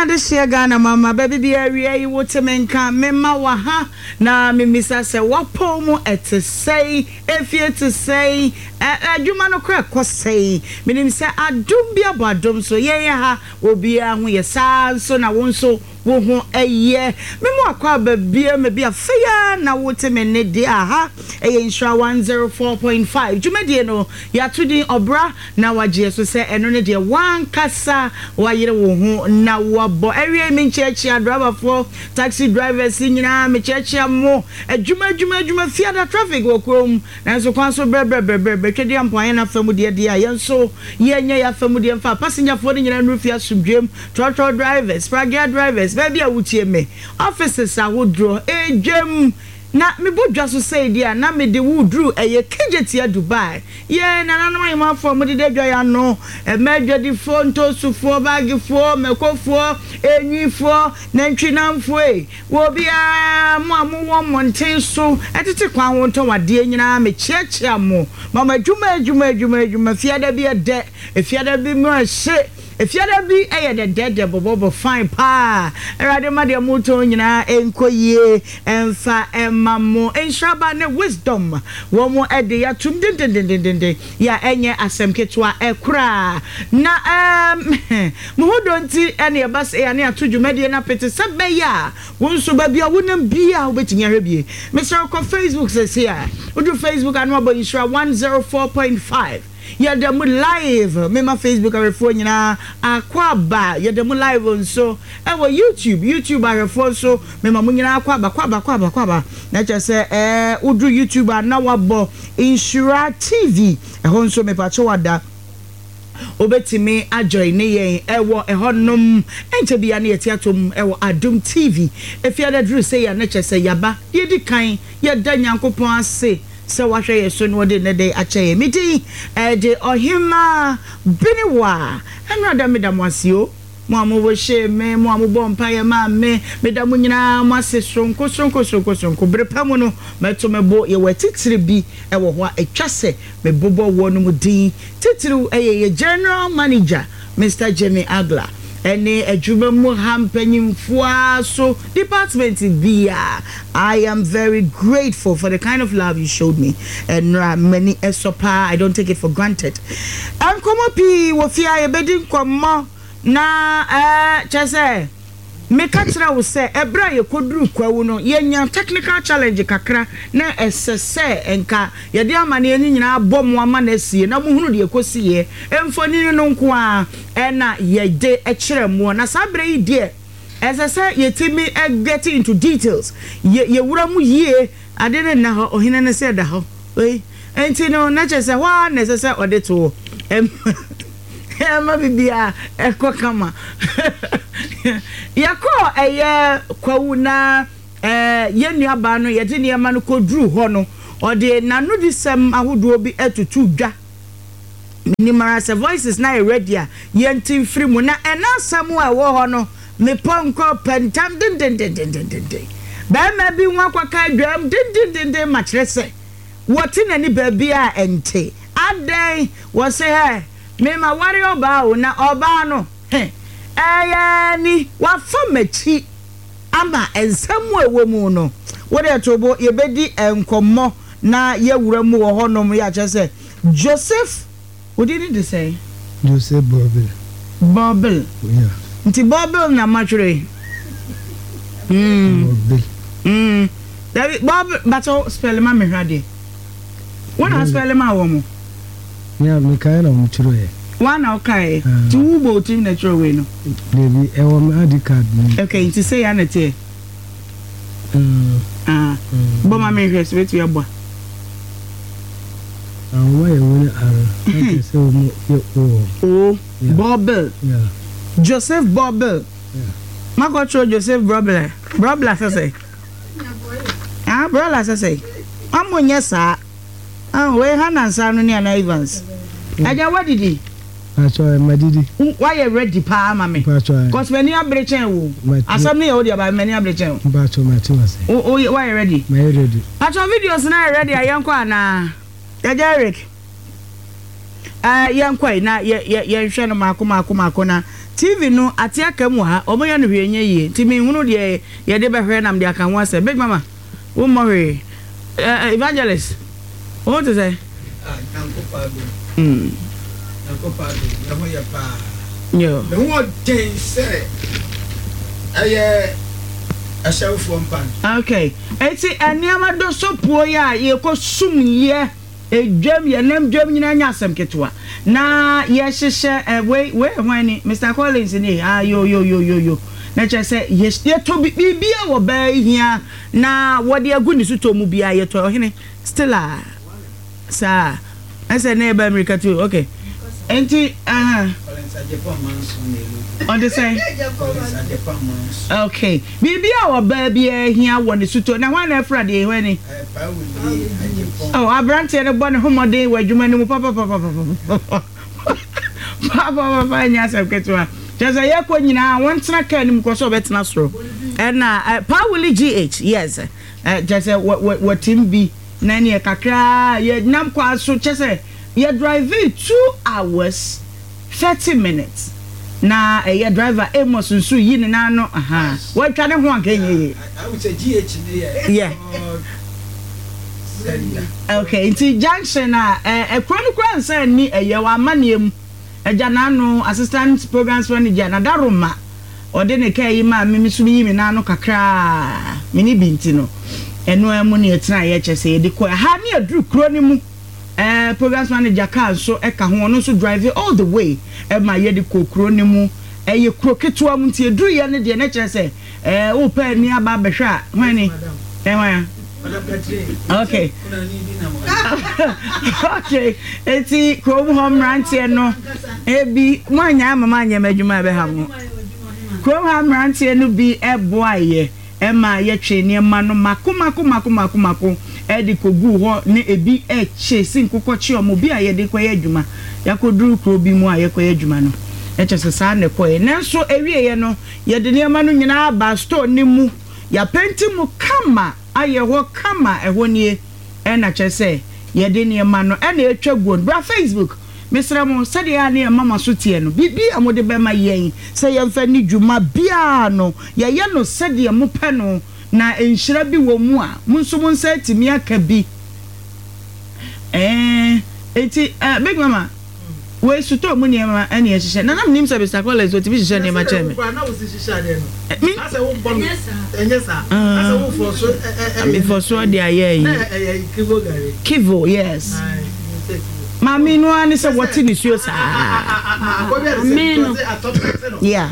Enya de share Ghana mama baby be area you wotemenka mema wa ha na memisa se wapo mu say efie to say adwuma no kra ko say menim se adum bia bodom so ye ha obi a ho ye sa so na won so wo ho eye memo akwa babia me bia feya na wotemene de aha eye insura 104.5 dwumade no ya tudi obra na waje so se eno ne de wan kasa wa yire wo ho na wabo area me church driver for taxi drivers nyina me church mo adwuma fiada traffic wo krom na so kwan so bre twede ampoan na famu de a yenso yenya ya famu de mfa passenger for nyina no fia subdwem trotro drivers pragia drivers baby a wutie me officers a wodro edwem na me bodwa so say dia na me de wudru eye kejetia Dubai ye na nanom yema fo mo de dwa ya no e medwa di fo to sufo bag fo mekofo enwifo na ntwinamfo wo bia mo amu monten so etete kwan wo to wade nyina me chiachia mo mama dwuma fiada bi de fiada bi mo hye efiada bi eye de bobo fine pa erade ma de moto nyina enkoyie emfa emamo enshaba ne wisdom wo mo ede ya tum den ya enye asem ketwa ekura na mo hodonti ene bas e ane atodwumade na pete sebe ya wonso ba bia wonam bia obetinya hwebie Mr. ko Facebook says here udu Facebook anu abo insura 104.5 Yademu live me ma Facebook arefo nyina akwaba yademu live so ewo YouTube arefo so me ma munyina akwaba na chese udu YouTube na wabo Insura TV ehon so me pacho wada obetimi ajoin ne yen ewo ehonum enche bia na yetiatom ewo Adum TV efiada dru say ya na chese yaba yedi kan yeda nyankopon ase se wahwe yeso no de ne de achaye miti de ohima biniwa enrada medamwasio mo amowo she me mo amobọ mpaye ma me medamu nyina mwase sonko brepamu no meto mebo ye wetitire bi ewo ho atwase mebobo wo no mu din titire ye general manager Mr. Jimmy Agla ene adwuma mu hampanyimfua so department bia I am very grateful for the kind of love you showed me and many esopa I don't take it for granted ankomo pi wo fia ye bedi nkomo na chese me katra wo se ebra ye koduru kwawu no ye nya technical challenge kakra na esese enka ye de amane ani nyina bom ama na sie na muhunu de ekosie emfoni no nko a na ye de ekiremu na sabre yi de esese ye timi get into details ye wura mu yie ade ne na ho ohina ne se da ho enti no na chese wa na esese odeto ma bibia eko kama yako eye kwawu na yenua ba no ye de ne ma no kodru ho no ode nanu disem ahodo bi etutu dwa minimara se voices na ready a yentin free mu na enasam a wo ho no me ponko pentam den ba ma bi nwa kwaka dwam den ma kyerese woti na ni ba bi a ente adan wo se he me ma wari oba o na oba no ni wa famachi ama ensamu ewo mu no wo de tobo ye bedi enkomo na ye wura mu wo honom ya chese Joseph what did he say Joseph Bobel yeah nti Bobel na mature David Bob bato spell ma me hwade wona spell ma wo mu yeah me kai na muturo ye one okay two bo team natural way no baby e wo me id card me okay to say anete bo ma me hwese wetu ya bo why you want to say oh Bobel yeah Joseph Bobel yeah Makocho Joseph Bobel say brother say amonye sa we hanansa no ne ana Evans aja what did he Pacho madidi why you ready pa mama Pacho cause many abrechen wo asam ne odi about many abrechen Pacho mati wase why you ready my ready Pacho videos na ready ayanko ana Eric yanko na ye hwe no mako na TV no ate aka mu ha omo ya no hwenye yie ti me hunu de ye de behwe nam de aka ho ase big mama wo mo hwe evangelist what to say yo the one thing say okay eti eniama do sopuo ya ye ko sum ye edwam ye nam dwam nyina nya asem ketwa na ye hyehye we hwani Mr Collins ni yo na che say ye to bibia wo ba hia na wode agu ni suto mu bia ye to ohene still sa ase na eba America too okay enti on the same okay bibia wo ba bia hia wo ni suto na hwan na fra de hwani oh abrante ne bone homode wadwuma ni mu papa nya asem ketwa Jaza yako nyina wontra ka nim ko so betena soro na Powerly GH yes jaza what team bi na ne kakra ye nam kwa so chese ye drive 2 hours 30 minutes na ye driver Amos nsu yi ne na no what twa ne ho anka nye I would say GH yeah okay inti junction na ekronukra nsa ni ye wa manem Ejanano assistant programs manager na daroma ode ne kai ma mimisu yi mi na no kakra mini binti no eno emu ne etina ye chese de ko ha ne aduru kro ni mu programs manager ka so eka ho no so drive all the way ma ye de ko kro ni mu ye kro ketua mu ti eduru ye ne de ne chese o pa ni aba behwa hwani hwan okay okay eti Chrome Home Rantie no ebi mwanya mama anya madwuma be ha mo Chrome Home Rantie no bi eboaye ma ye twe ne ma no mako edi kogu ho ne ebi eche sinkokɔkye omo bi aye de koye adwuma yakoduru kro bi mu aye koye adwuma no eche sesa ne koye nanso ewie ye no ye de ne ma no nyina ba store ne mu ya penti mu kama aye ho kama ehonnie na chese ye de ne ma no na etwa gon bra Facebook Mr. Mo sade ya ne mama so tie no bibi amode be ma yen se ye mfa ni dwuma bia no ye no sade mo pe no na enhira bi wo mu a munso mun sa timi aka bi eti big mama we suto mu ne ma ene ehihye na nam nim se Mr. Collins o tibi hihye ne ma cheme na wo hihye de no asa wo bom enyesa asa wo for so de aye kivo yes mami no ani se woti ni suo sa mino yeah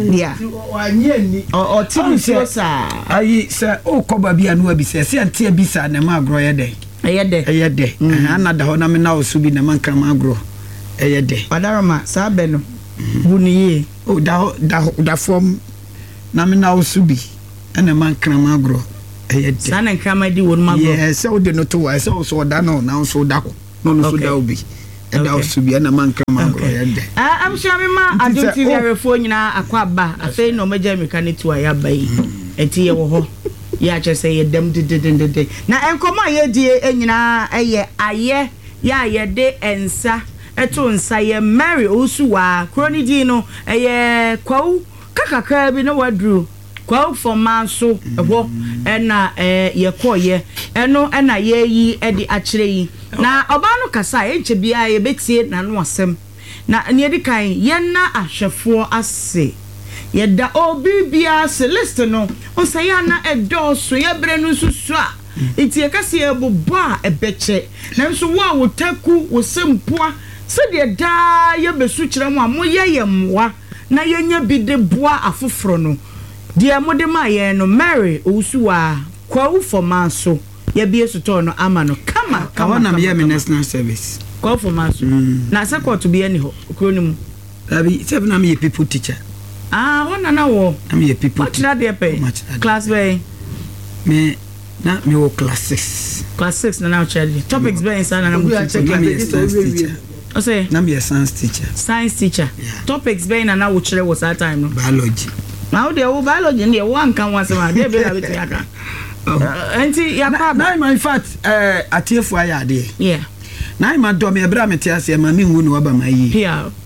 o tini suo sa ayi se o koba bia no abi se ante abi sa na ma agro ye de ana da ho na me na osu bi na man kram agro ye de padaroma sa be no buniye o da form na me na osu bi ana man kram agro ye de sa na kram di won magro yes se o de no to wa se o so da no na so da ko no so da obi and also be na man kram agro ye de I'm sure me ma adom TV arefo nyina akwaba afei no meja mechanic to aya bai enti ye wo ho ya che say ye dem de na enkomo ye die enyina eye aye ya ye de ensa eto nsa ye Mary osuwa kroni di no eye kwawu kakaka bi no wadru kwawu for manso eho na ye koye eno na ye yi edi akire yi na oba no kasa enche bia ye betie na no asem na ne edi kan ye na ahwefo ase ye da obi bia celeste no on say na edoso ye bre no susu a enti e kase e bobo a ebeche na nso wo taku wo sempoa se de da ye besu kire mu a mo ye mwa na ye nya bi de boa afoforo no de amode ma ye no Mary osuwa kwawu for manso ye bie suto no ama no kama na me national service kwawu for manso na se court bi ani ho kronimu abi se na me people teacher wona na wo am ye people teacher de pe class bay me na me wo class 6 na now child topics bay inside na mo teacher o say na me science teacher yeah. Topics bay na wo chire was that time no biology now de wo biology ne wo anka wasema de be na beti aka enti ya pa na in fact atiefu aya de yeah na ma do me bra me tiase ma me hu no aba ma yi yeah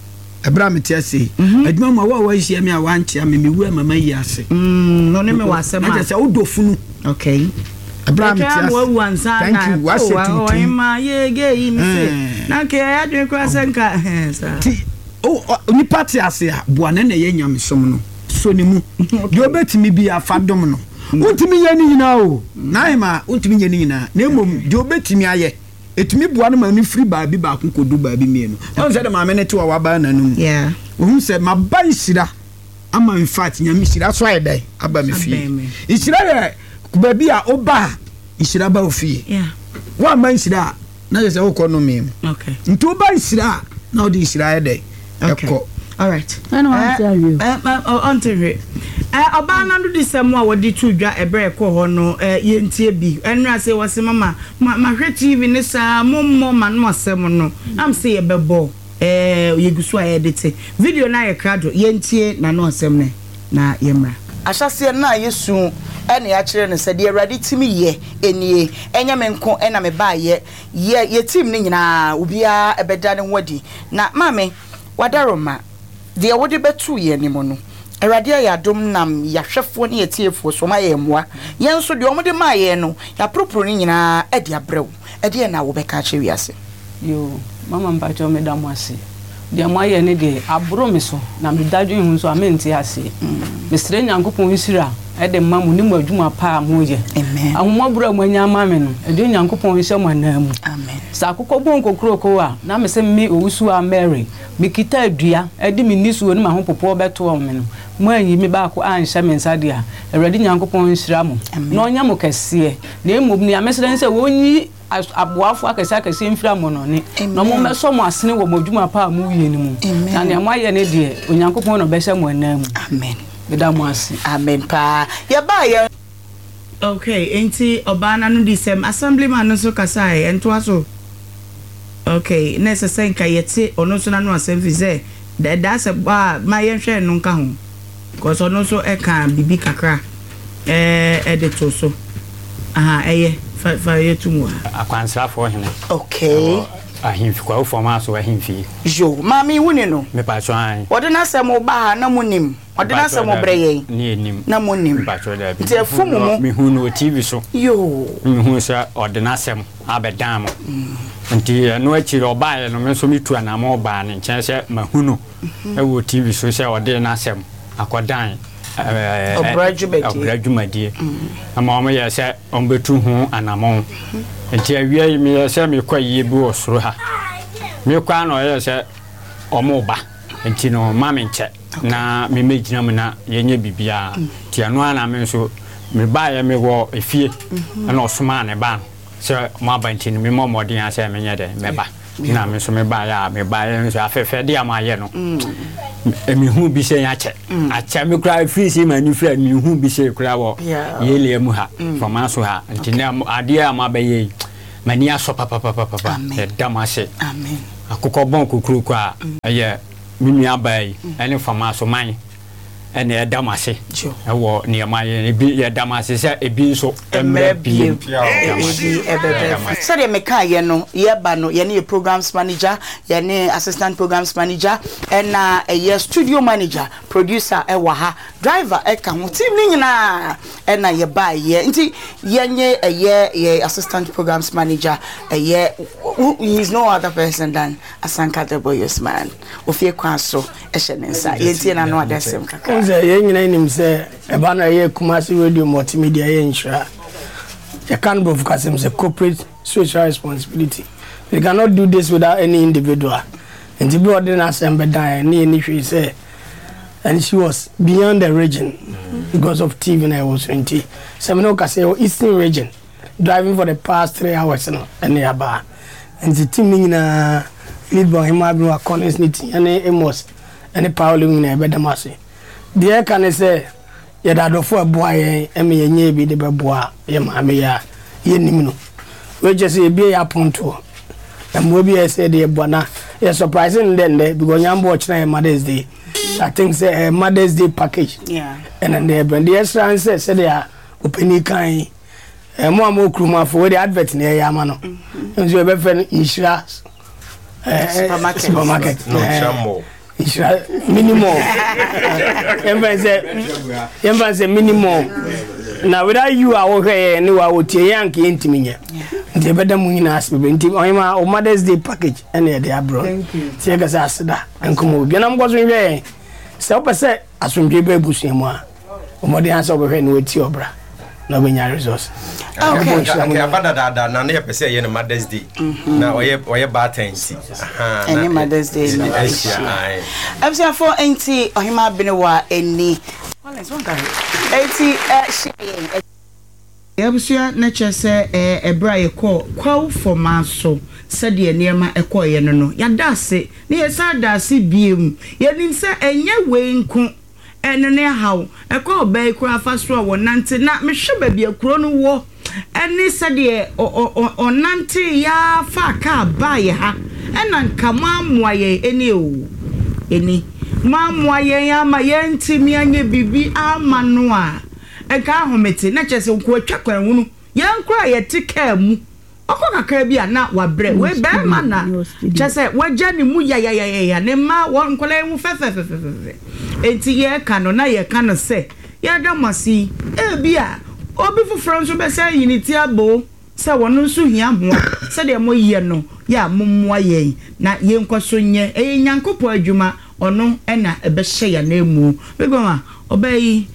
ebra meti ase adwuma ma wa hia me a wanche me wu mama yi ase no ne me wasema na say udofunu okay ebra meti ase thank you wa se ma ye ge mi se na ke adwen kwa senka ti ni party ase a boane na ye nyamesom no so ne mu de obetimi bi afadom no untimi ye ni nyina o na ma untimi ye ni nyina na emom de obetimi aye etumi boane ma ni free baabi ba ko kodu baabi mienu on say de ma me ne te wa ba na num yeah ohun say ma ba isira ama in fact nyame isira so aye dai aba me fie isira ye baabi a oba isira ba ofie yeah wa man isira na je say wo ko no me okay nti oba isira na odi isira aye dai ekọ all right I want to tell you on TV oba na do disem a wodi tudwa ebre ekọ ho no yentie bi enra say wose mama ma hwe TV ne sa mommo ma no asem no am say yebebo yegusu a edit video na ye krado yentie na no asem ne na yemra ahyase na yesu ene ya kire ne sede awrade timi ye enie enya menko ena me ba ye team ne nyina obia ebeda ne wadi na mame wadaroma de wodi betu ye ni mo no awrade ya dom nam ya hwefo ne yetiefo so ma ye moa yen so de omode ma ye no ya propro ne nyina ede abrew ede na wo beka che wiase yo mama mpacho me da mo ase de mo ye ne de abro me so na me dadwe hu so amenti ase me sire nyankopon wisira ede mamu ni mo adwuma pa mo ye amen ahoma bura mo nya mame no ede nyankopon wisha mo anamu amen sa akokọ bon kokroko a na me se me owusu a Mary me kita adua ede me nisu oni ma ho popo beto o me no mo anyi me ba ko anhya me nsade a awrade nyankopon nsira mo na onya mo kese na emom ni amesere nse wonyi aboafo akese mfira mo no ne na mo meso mo asene wo modwuma pa mo wie ni mu na ne mo aye ne de onyankopon no behye mo anamu amen beda mo ase amen pa ya ba ya okay enti obana no disem assemblyman no so kasai ento aso okay nese senka yete ono so na no asem fize that's ba ma yenhwe no nka ho cause ono so e kan bibi kakra edito so eye fa yetumu akwansra fo hene okay ahimfi kwa ufoma so ahimfi jo mami wuni no me pa so an ode na asem ba na munim ode na asem breye ni enim na munim pa so da bi te fumu mo mi hu no TV so yo mi hu sa ode na asem abedam nti no akiri obaye no me so mi tu anama oba ne nchen se mahuno e wo TV so se ode na asem akodan obrajumadi ama o me se on betu hu anama nti awia mi se mi kwaye bi osoro ha mi kwa no ye se omoba nti no mama nche na me megina me na yenye bibia ti anu ana me so me ba ye me wo efie na osoma ne ba se ma ba nti me mo modin ase me nye de me ba na me so me ba ye so afefe de ama ye no emi hu bi se ya che acha me kra free si ma ni free mi hu bi se kra wo ye le mu ha from aso ha nti na ade ama ba ye mani aso papa e damase amen akokọ bon kokuru kwa eye mimi abai ene fama so man ene edamase ewo ne amaye bi edamase se ebi so emre bi so de meka ye no ye ba no ye ne programs manager ye ne assistant programs manager na ye studio manager producer ewa ha driver ka ho team ni nyina na ye ba ye nti ye nye ye assistant programs manager ye he is no other person than Asanka the Boyos man ofie kwa so ehyenensa ye tie na no adesem kaka ye nyina nim se e ba na ye Kumasi radio multimedia ye nsha you can't be focusing on corporate social responsibility. You cannot do this without any individual. And to be ordinary and die, say, and she was beyond the region because of TV and I was 20. Semino Caseo Eastern region, driving for the past 3 hours and nearby. And the team in lead by him, I Collins Nitty and Amos and the Paulo in a better massy. The air can say, Yadado for a boy, and me and ye be the babois, Yamamia, Yenimino. We just say, be upon to. And maybe I said, dear Bona, it's surprising then because I'm watching Mother's Day. I think say a Mother's Day package. Yeah. And then the extra answer said they are opening kind. And more crew for the advert near Yamano. And so a friend insurance supermarket. No, minimum. Emphasize minimum. Now without you are okay and you are with your young intimate. The better moon ask me or Mother's Day package and they are brought. Thank you. Take us as that and come over. I'm going to so per as from Gabriel Bushima. Or more the answer over here with your bra. No many resource. Okay, I've had that none per se in Mother's Day. Now, why a bad thing? Any Mother's Day. I'm saying for NT or him have been a while any. Yabusua na chese ebra ye kwa for maso said ye niema ekọ ye no yada ase ne ye sa da ase biem ye nim se enye we nku ene ne haw ekọ obai kura fasro wo nante na me hwe ba bia kuro no wo ene said ye o nante ya fa ka ba ye ha ena nka mamwa ye ene o eni mamwa ye ya ma ye ntimi anye bibi ama no a enka ahomete na chese nko atwa hunu yankura ye tika mu okokakra bi ana wabre we be ma na chese waja ni mu ya ne ma won kola mu fefefefefe enti ye ka no na ye ka no se ya da masi e bia obi fufuro nso be se yiniti abo se wono nso hia ho se de mo ye no ya mommoa ye na ye nkoso nye e nyankopo adwuma ono na ebe hye ya na emu be go ma obai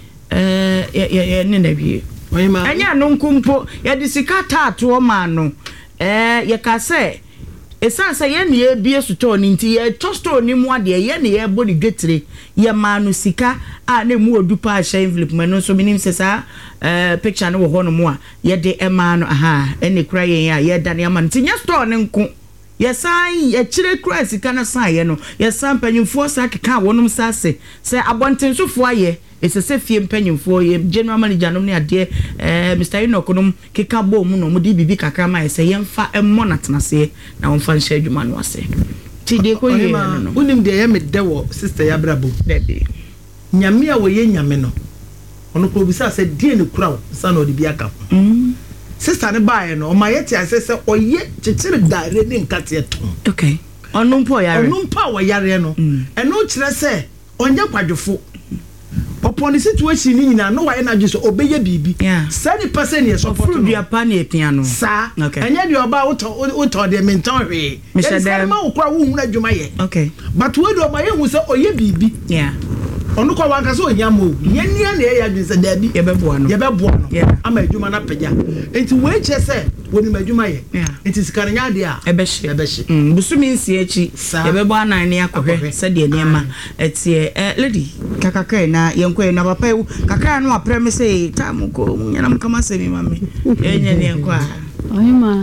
ne na wie anya no nkumpo ya disika tato o ma no ye ka se esanse ye ne ye bie suto ni nti ye tosto ni mu ade ye ne ye body dwetire ye ma no sika a na mu odupa a shine envelope me no so minim se sa picture no wo ho no mu a ye de e ma no aha ene kura ye da ne ama nti nya store ne nko ye san ye kire kura sika na san ye no ye san panyimfo sa keka wonum sa se abontenso aye esese fie mpanyimfo ye general manager no ne ade Mr. Inokonum keka bo mu no mu di bibi kakra ma ese ye mfa emmo na tenase na wonfa nhye adwuma no ase ti de ko ye no unim de ye me de wo sister ya brabo bebe nyame a wo ye nyame no ono ko bisa se die ne kura sa na odi bi aka sister ne bae no o ma ye ti ase se oye chichire dare ne nkate eto okay ono mpo wa yare no eno kire se onye kwadwofo upon the situation ni na no why na just obey bibi sani person ye support no dia pa na piano sa anya de oba wo de menton hwe ye ma wo kra wo hu na dwuma ye okay but we do ma ye hu se oye bibi onu kwa wanka so onyamo ye nia na ye ya dwese dabi ye beboa no ama adwuma na pagya enti we che se woni madwuma ye enti sikana nya de a ebehye busumi nsi echi ye beboa na ne akohwe se de niema etie lady kakaka na yenko na papa ewu kakaka no aprem se tamuko nyana mkama se mi mami enye ne yenko a oyima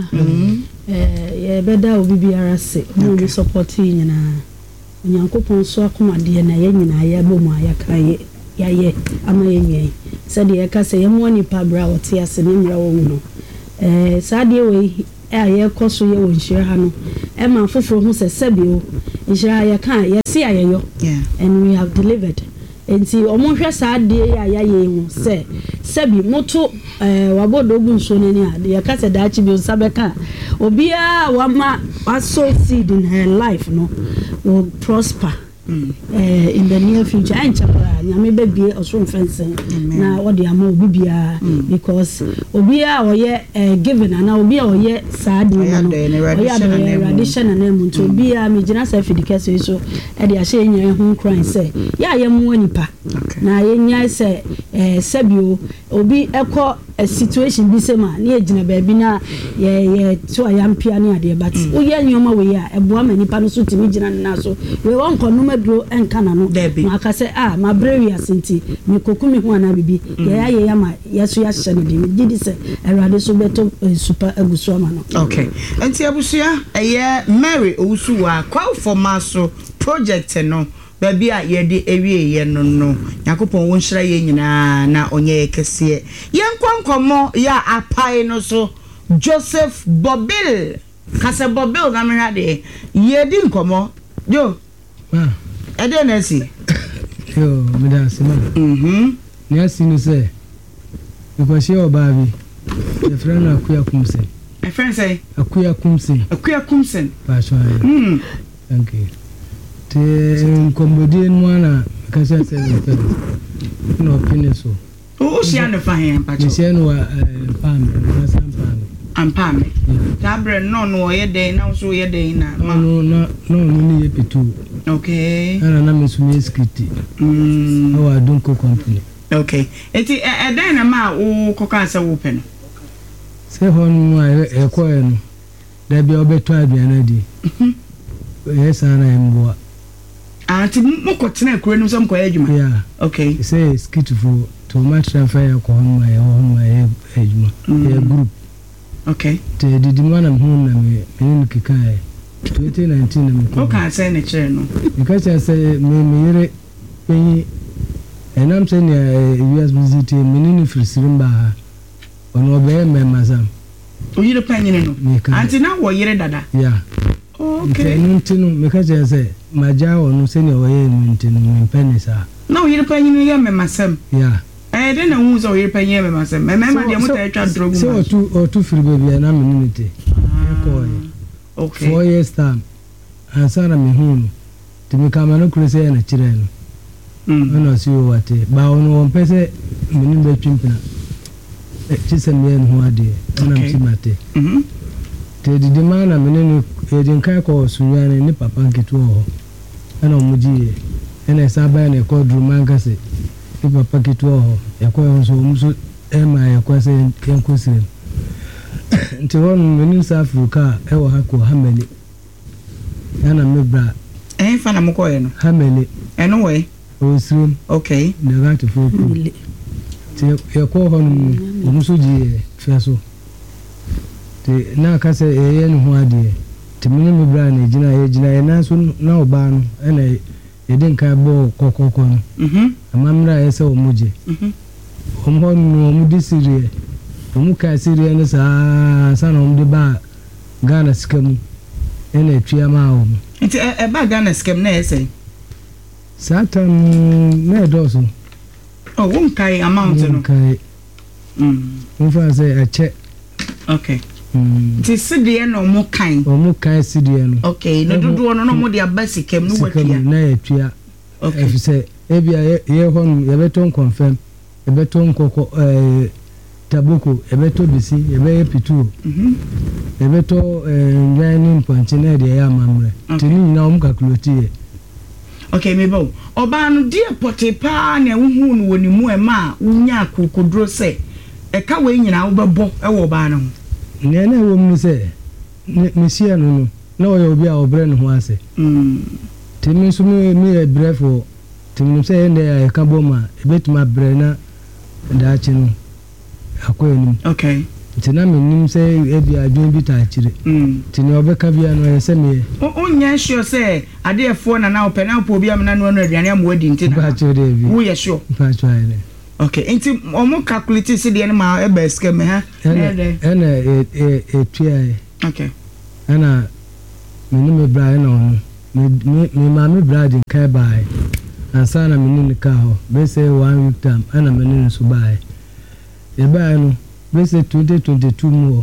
ye beda obi biara se no be support nyina nyankopon so akomade na ye nyina ya bomu ayaka ye ama ye nyen se de ye ka se ye mo nipa bra wote ase ne mra wo no saade we ye koso ye wo nhire ha no ma foforo hu se sebio nhire ya kan ye se ayeyo and we have delivered enti omonhwe saade ya ye hu se sebi moto wabodogu nso ne ade ye ka se daachi bi nsabeka obia wama waso seed in her life no will prosper in the near future and chapra nyame bebie oso fencing na wodi ama obibia because obia oye given na obia oye saadi no oya tradition na name to obia me gina self education so e de ahye nya hu cry say ya ye mu anipa na ye nya say sabio obi ekọ a situation bi sema na ye gina ba bi na ye to ayampia ne ade but oye nyoma we ya eboa manipa no so timi gina na so we won kono dro enkana no maka se ma brewi asenti me kokumi ho ana bibi ye ya ma yeso ya hye ne bi didi se erade so beto super agusu ama no okay enti abusua Mary Owusuwa kwa for maso project no baby a ye de ewie ye no yakopon won hira ye nyina na onye kese ye nkwankomo ya apai no so Joseph Bobil kase Bobil na me hade ye di nkomo jo Edenesi. Yo, madam Sima. Yes, you say. Because you are baby. The friend Akuya Kumsen. A friend say Akuya Kumsen. Akuya Kumsen. Thank you. Combodian one, because I said, no penis. Oh, she and the fire, but you say, no, I'm Pam. Tabra, no, your day now, so your day now. No, only two. Okay. And I'm Miss Kitty. Oh, I don't cook company. Okay. It's a dynama or cocasa open. Say, a coin. There be a better idea. Yes, and I am what. Auntie Mokotena, Crenum, some coeduma. Yeah, okay. Say, skitful to match and fire con my own, my age group. Okay. The demand of whom I'm in Kikai 2019. Okay, I say a channel. Because I say, me, and I'm saying a US visit, meaning if it's Rimba on Obey Mazam. Oh, you're a penny. Auntie now, what you're dada. Yeah. Okay. Because I say, my jaw no senior way in pennies. No, you're a penny, Massam. Yeah. I don't know who's all your penny, Massam. Remember the motor so two free baby and immunity. Okay. 4 years time. And son of me home to become an crazy and a children. I see what it. But on one person, meaning the chimpina. Just a man who are there. And I'm Timate. The demand a meaning in Kako, Suyan, and Nippa Pankit war. And on Muji, and I saw by a called Rumangasi. Nippa Pankit war, a coin so Emma, a question, can question. Until one meaning Africa, Ewa Hako, how many? And I'm Mibra. Eh, Fanamokoyan, how many? Anyway, oh, soon, okay, the right to full. Your call on Musuji, Faso. Na kasa yen ho ade timini me bra na ejina ena so na oba no ena yedin ka bo kokoko no amamra ese omuje omho no omudi sirie omuka sirie ne sa na omde ba Ghana skam ena etwa ma o nti e ba Ghana skam na ese satan na doso oh won kai amount no kai mfa say a check okay ti sidie no mo kan sidie no okay no dodo no mo dia basic no watia na yatua okay if say ebia ye hon ye beton confirm ye beton koko tabuko ye beto bisi ye be pitu ye beto nyanin ponche na dia ya mamre tini na om calculate okay mebo oba no dia potepa na wuhu no woni mu e ma unya kokodro se e ka we nyina wo bebo e wo ba no nene wo mu se mesia no na wo obi a obre no ho ase timi so mi e brefo timi se ende ya ka boma e betuma bre na da chi no akoyeni okay tina me nim se e bia adwen bi ta chire tini obeka bia no e se me onya sure se ade efo na ope na opo bia me na no aduane am wadi ntina ba chire bi wo ye sure ba chire okay enti omo calculate se de ma e ba skeme ha ena tua okay ana me bra na me ma me bra din kai bai ansana me ni ka ho be say 1 week time ana me ni so bai e bai no be say 2022 mo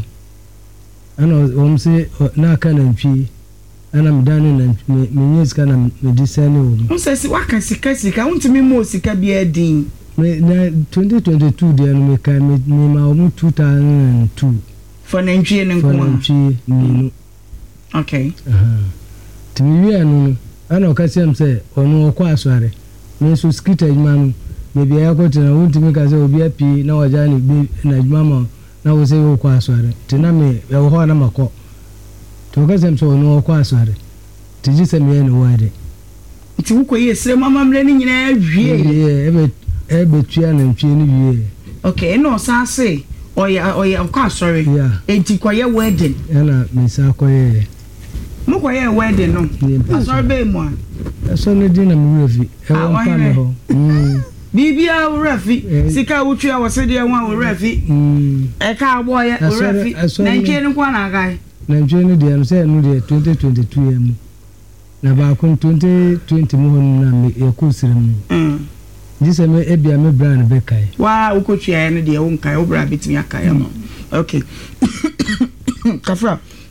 ana say na ka na ntwi ana me dan na me nyes ka na me disane wo say si waka sika untimi mo sika bia din me na 2022 dia no me kai me ma o 2002 for Nigeria no okay timi wi anu ana okasem say onu okwa asware me so skita imanu me bia yakoti na untimi ka say obi api na wajani bi na jumama na wo say okwa asware tina me e ho na mako to okasem so onu okwa asware tiji se me no wade ti wuko yesre mama mre ni nyina wie ebe tua na ntwe ni wie okay no sa say oya okwa sorry enti kwaye wedding na me sa kwaye mo kwaye wedding no sorry be mo so ne di na me refi e won pa me ho bibia wo refi sika wutua wo se de won wo refi e ka boye wo refi na ntwe ni kwa na gai na ntwe ni de no say no de 2022 em na ba kun 2020 mo na me e ku sirim Jise me ebia me bra na be kai. Wa ukotua ya ne de won kai obra bitimi akai am. Okay. Kafra,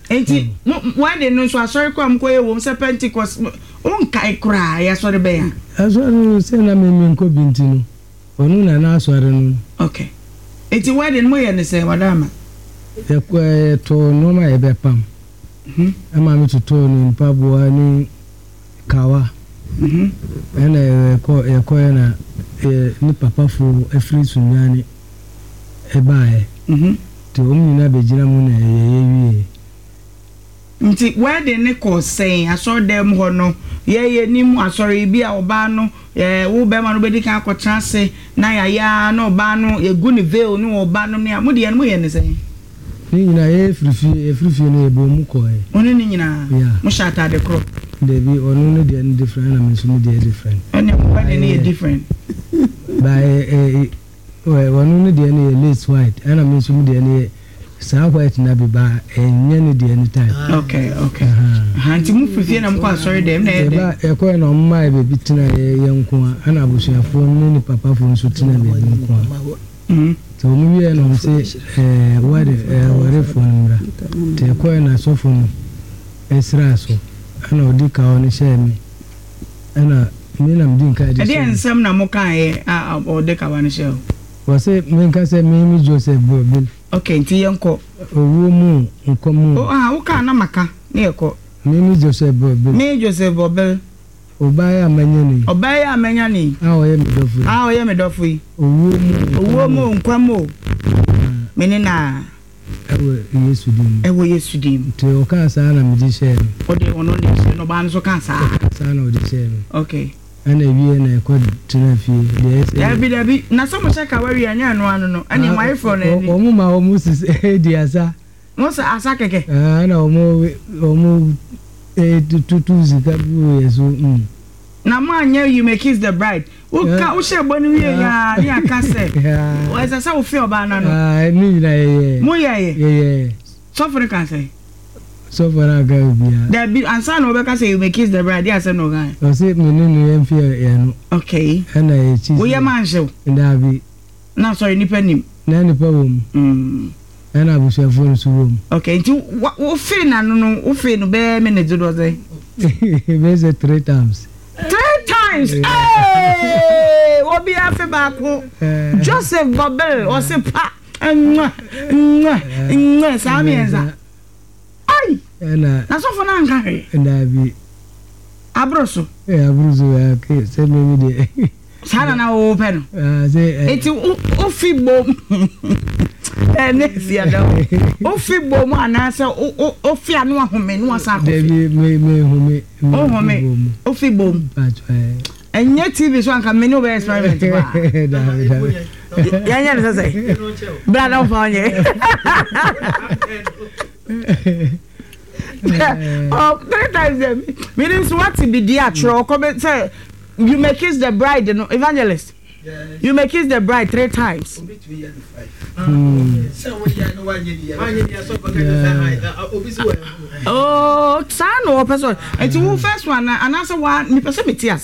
enti wedding no so asori kwa mkoye wo se Pentecost on kai kra ya sori be ya asori se na me nko binti no onu na asori no okay enti wedding mo ye ne se wadama ya kwa to no ma e be pam ama mi to ni mpaboa ni kawa ene ko na ni papa fu efri sunyani e bae to omu na bejina mu na ye nti wedding ne ko sen asori dem ho no ye ni mu asori bi a oba no wo be ma no bedi kan akotra se na ya na oba no ye gu ni veil ni oba no ne mu de mo ye ne sen ni nyina ye efrifi no e bo mu ko e oni ni nyina mo shata de crop Debbie or no different and I'm so different. And you're different. By one only the any lace white, and I'm so the sour white nabby bar and any the any time. Okay. Handy move with you, I'm quite sorry, them. A coin on my baby tonight, young Kwa, and I was your phone, any papa from Sutina, baby. So we are not say, what a phone, the coin I saw from Esraso. Ana odika oni share me ana me na mdinka je ade ensem na mo kan a odika wani share wo se me nka se me Joseph Bobil okay nti yenko owo mu nkomu wo kan na maka na yeko me Joseph Bobil obaya amanya ni awo ye medofu owo mu nkomu me na ewo Yesu dim te o ka sa na me di share o de ono ni se no ba nso ka sa na o di share okay ana wie na ko tena fie Dabi na so mo shaka wari anya no ano no ani my phone ni o mu ma o mu sis di asa no sa asa keke ana o mu tutu zika bu Yesu na manya you make kiss the bride wo share bonu wie ya ni aka se o esa sa o fi oba na no ni na ye mo ye so for can say so for aga bia Dabi ansa na obeka say you make kiss the bride ya say no guy o say me ni em fi ye no okay ana ye chi wo ye manhye Dabi na sorry nipa nim na nipa wom ana bu share phone so wom okay nti wo fi na no wo fi no be me ne do say be say 3 times. 3 times. Hey, obi afi baako. Joseph Bobil o se pa. Samienza. Ai. Na so for na nka he. Dabi. Abroso. Abroso ya ke se me de. Sana na o pe no. Say eti o fi bom. Next year though. O fi bom anasa o fi anu ahome no asa ko. Dabi me home. O home. O fi bom. Enye TV so anka me no be experiment ba. Ya nya say. Bra don fa onye. Oh, 3 times. Meaning what be the atro comment say you may kiss the bride, no evangelist. You may kiss the bride 3 times. Oh, son or person. And you first one and answer one, me person